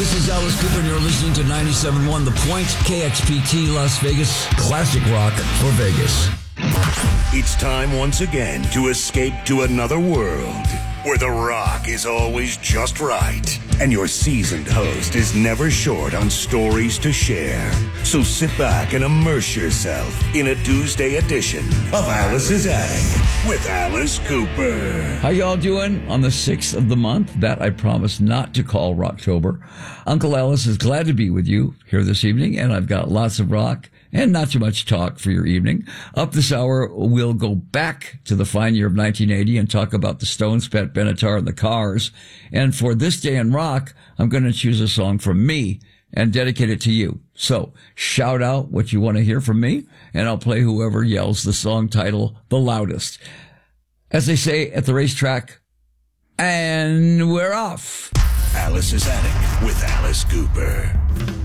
This is Alice Cooper, and you're listening to 97.1 The Point, KXPT Las Vegas, classic rock for Vegas. It's time once again to escape to another world where the rock is always just right and your seasoned host is never short on stories to share. So sit back and immerse yourself in a Tuesday edition of Alice's Attic with Alice Cooper. How y'all doing on the 6th of the month that I promised not to call Rocktober? Uncle Alice is glad to be with you here this evening, and I've got lots of rock and not too much talk for your evening. Up this hour, we'll go back to the fine year of 1980 and talk about the Stones, Pat Benatar, and the Cars. And for this day in rock, I'm going to choose a song from me and dedicate it to you. So shout out what you want to hear from me, and I'll play whoever yells the song title the loudest. As they say at the racetrack, and we're off. Alice's Attic with Alice Cooper.